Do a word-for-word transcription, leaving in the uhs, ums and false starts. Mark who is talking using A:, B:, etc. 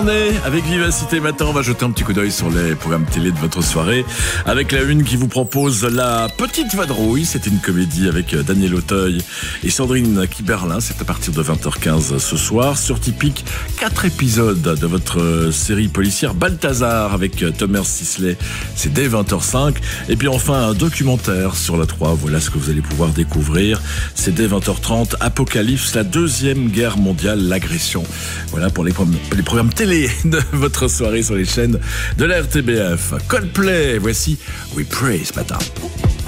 A: Avec Vivacité Matin, on va jeter un petit coup d'œil sur les programmes télé de votre soirée avec la une qui vous propose La Petite Vadrouille. C'est une comédie avec Daniel Auteuil et Sandrine Kiberlin. C'est à partir de vingt heures quinze ce soir. Sur Typique, quatre épisodes de votre série policière Balthazar avec Thomas Sisley. C'est dès vingt heures cinq. Et puis enfin un documentaire sur la trois. Voilà ce que vous allez pouvoir découvrir. C'est dès vingt heures trente. Apocalypse, la deuxième guerre mondiale, l'agression. Voilà pour les, pro- les programmes télé de votre soirée sur les chaînes de la R T B F. Coldplay, voici We Pray ce matin.